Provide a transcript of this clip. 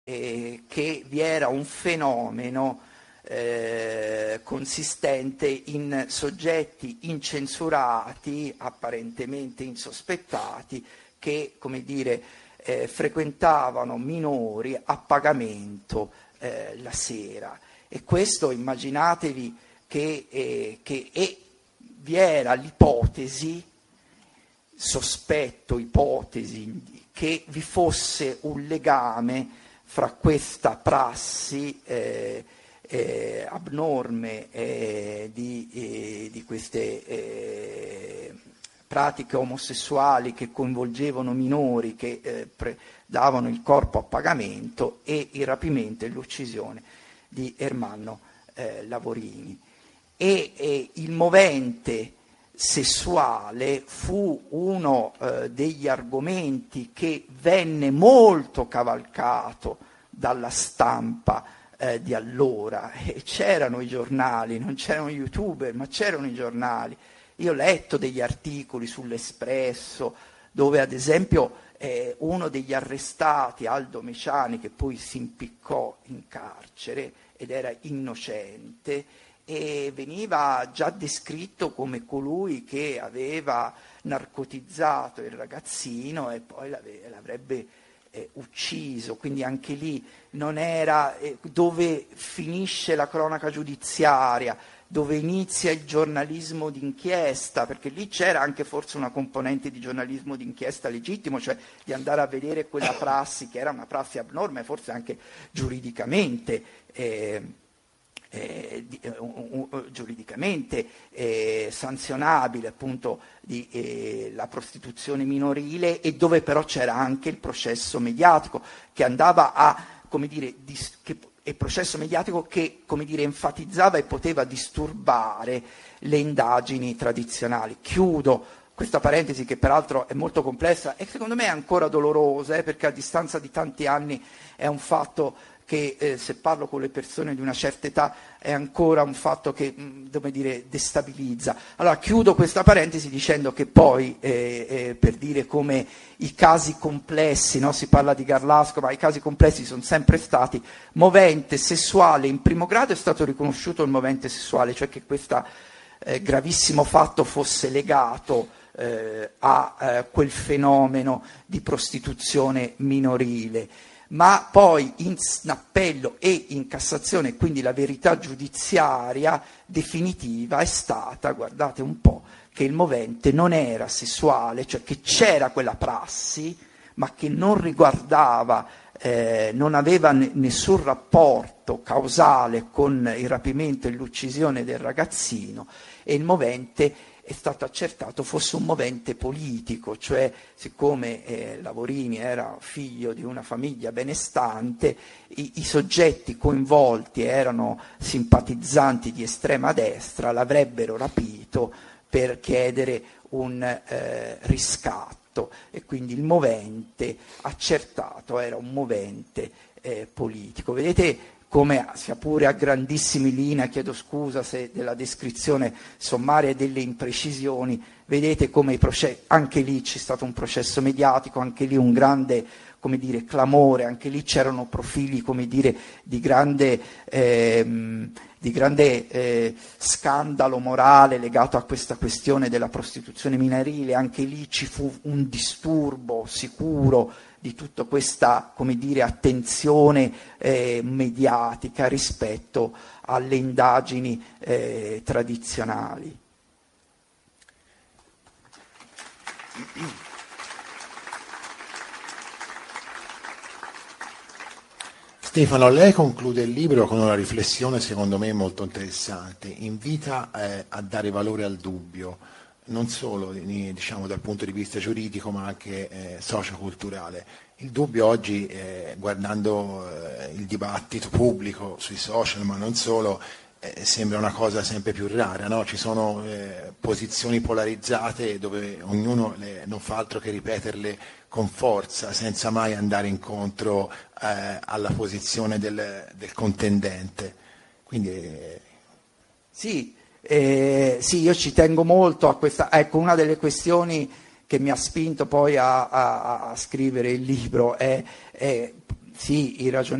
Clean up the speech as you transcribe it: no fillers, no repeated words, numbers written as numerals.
che vi era un fenomeno consistente in soggetti incensurati, apparentemente insospettati, che, come dire, frequentavano minori a pagamento la sera. E questo, immaginatevi che vi era l'ipotesi, sospetto, ipotesi, che vi fosse un legame fra questa prassi abnorme di queste pratiche omosessuali che coinvolgevano minori, che davano il corpo a pagamento, e il rapimento e l'uccisione di Ermanno Lavorini. E il movente sessuale fu uno degli argomenti che venne molto cavalcato dalla stampa di allora. E c'erano i giornali, non c'erano youtuber, ma c'erano i giornali. Io ho letto degli articoli sull'Espresso dove, ad esempio, uno degli arrestati, Aldo Meciani, che poi si impiccò in carcere ed era innocente, e veniva già descritto come colui che aveva narcotizzato il ragazzino e poi l'avrebbe ucciso. Quindi anche lì non era dove finisce la cronaca giudiziaria, dove inizia il giornalismo d'inchiesta, perché lì c'era anche forse una componente di giornalismo d'inchiesta legittimo, cioè di andare a vedere quella prassi, che era una prassi abnorme, forse anche giuridicamente sanzionabile, appunto, la prostituzione minorile, e dove però c'era anche il processo mediatico che andava a, come dire, il processo mediatico che, come dire, enfatizzava e poteva disturbare le indagini tradizionali. Chiudo questa parentesi, che peraltro è molto complessa e secondo me è ancora dolorosa, perché a distanza di tanti anni è un fatto che, se parlo con le persone di una certa età, è ancora un fatto che, come dire, destabilizza. Allora chiudo questa parentesi dicendo che poi, per dire come i casi complessi, no? Si parla di Garlasco, ma i casi complessi sono sempre stati movente sessuale in primo grado. È stato riconosciuto il movente sessuale, cioè che questo gravissimo fatto fosse legato a quel fenomeno di prostituzione minorile. Ma poi in appello e in Cassazione, quindi la verità giudiziaria definitiva è stata, guardate un po', che il movente non era sessuale, cioè che c'era quella prassi, ma che non riguardava, non aveva nessun rapporto causale con il rapimento e l'uccisione del ragazzino, e il movente, è stato accertato, fosse un movente politico, cioè siccome Lavorini era figlio di una famiglia benestante, i soggetti coinvolti erano simpatizzanti di estrema destra, l'avrebbero rapito per chiedere un riscatto, e quindi il movente accertato era un movente politico. Vedete come, sia pure a grandissimi linee, chiedo scusa se della descrizione sommaria e delle imprecisioni, vedete come anche lì c'è stato un processo mediatico, anche lì un grande, come dire, clamore, anche lì c'erano profili, come dire, di grande scandalo morale legato a questa questione della prostituzione minorile. Anche lì ci fu un disturbo sicuro di tutta questa, come dire, attenzione mediatica rispetto alle indagini tradizionali. Stefano, lei conclude il libro con una riflessione secondo me molto interessante. Invita a dare valore al dubbio, non solo, diciamo, dal punto di vista giuridico, ma anche socioculturale. Il dubbio oggi, guardando il dibattito pubblico sui social, ma non solo, sembra una cosa sempre più rara, no? Ci sono posizioni polarizzate dove ognuno non fa altro che ripeterle con forza, senza mai andare incontro alla posizione del contendente. Quindi Sì, io ci tengo molto a questa. Ecco, una delle questioni che mi ha spinto poi a scrivere il libro è Sì, i ragionamenti